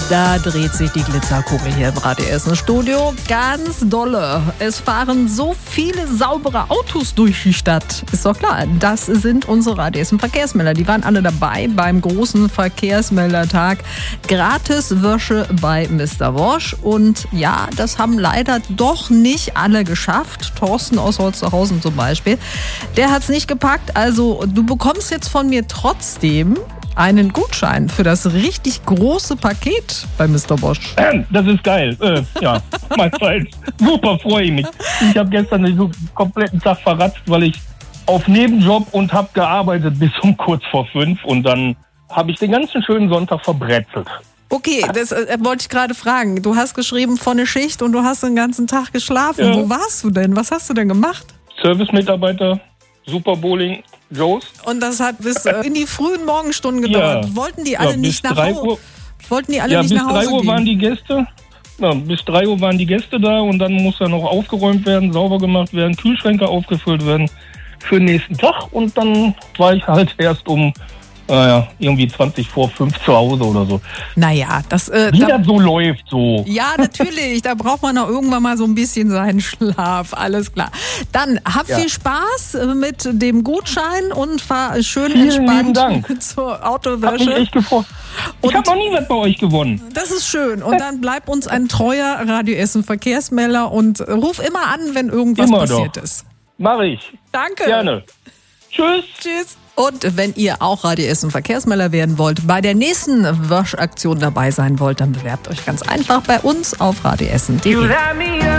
Da dreht sich die Glitzerkugel hier im Radio Essen Studio ganz dolle. Es fahren so viele saubere Autos durch die Stadt. Ist doch klar, das sind unsere Radio Essen Verkehrsmelder. Die waren alle dabei beim großen Verkehrsmeldertag. Gratis Wäsche bei Mr. Wosch. Und ja, das haben leider doch nicht alle geschafft. Thorsten aus Holsterhausen zum Beispiel. Der hat es nicht gepackt. Also du bekommst jetzt von mir trotzdem einen Gutschein für das richtig große Paket bei Mr. Wosch. Das ist geil. Ja, Mahlzeit. Super, freue ich mich. Ich habe gestern den kompletten Tag verratzt, weil ich auf Nebenjob und habe gearbeitet bis um kurz vor 5 und dann habe ich den ganzen schönen Sonntag verbrezelt. Okay, das wollte ich gerade fragen. Du hast geschrieben von der Schicht und du hast den ganzen Tag geschlafen. Ja. Wo warst du denn? Was hast du denn gemacht? Service-Mitarbeiter, Super Bowling, Joes. Und das hat bis in die frühen Morgenstunden gedauert. Ja. Wollten die alle nicht nach Hause? Wollten die alle Ja, nicht bis nach Hause 3 Uhr gehen? waren die Gäste. Ja, bis 3 Uhr waren die Gäste da und dann muss ja noch aufgeräumt werden, sauber gemacht werden, Kühlschränke aufgefüllt werden für den nächsten Tag. Und dann war ich halt erst um irgendwie 20 vor 5 zu Hause oder so. Naja, das... Wie das so läuft, so. Ja, natürlich. Da braucht man auch irgendwann mal so ein bisschen seinen Schlaf. Alles klar. Dann hab viel Spaß mit dem Gutschein und fahr schön Vielen lieben entspannt Dank. zur Hat mich Autowäsche. echt gefreut. Ich habe noch nie was bei euch gewonnen. Das ist schön. Und dann bleib uns ein treuer Radio Essen Verkehrsmelder und ruf immer an, wenn irgendwas Immer passiert doch. ist. Mach ich. Danke. Gerne. Tschüss. Tschüss. Und wenn ihr auch Radio Essen Verkehrsmelder werden wollt, bei der nächsten Waschaktion dabei sein wollt, dann bewerbt euch ganz einfach bei uns auf radioessen.de.